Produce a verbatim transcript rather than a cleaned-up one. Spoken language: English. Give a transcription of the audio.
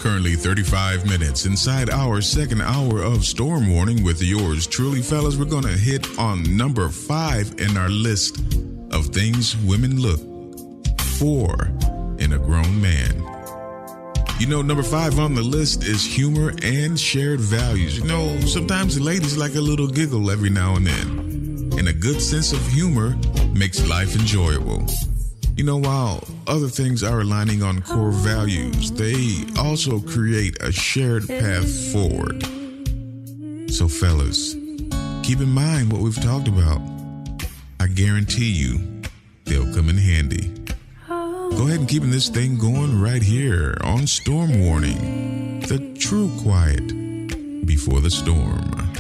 Currently thirty-five minutes inside our second hour of Storm Warning with yours truly, fellas. We're going to hit on number five in our list of things women look for in a grown man. You know, number five on the list is humor and shared values. You know, sometimes the ladies like a little giggle every now and then. And a good sense of humor makes life enjoyable. You know, while other things are aligning on core values, they also create a shared path forward. So, fellas, keep in mind what we've talked about. I guarantee you they'll come in handy. Go ahead and keep this thing going right here on Storm Warning, the true quiet before the storm.